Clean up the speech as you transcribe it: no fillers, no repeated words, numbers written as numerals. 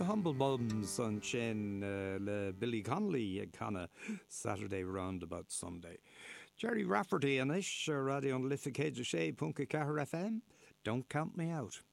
The Humble Bums an sin le Billy Connolly ag canna Saturday Roundabout Sunday. Jerry Rafferty an ish radio an Liffey Cage FM. Don't count me out.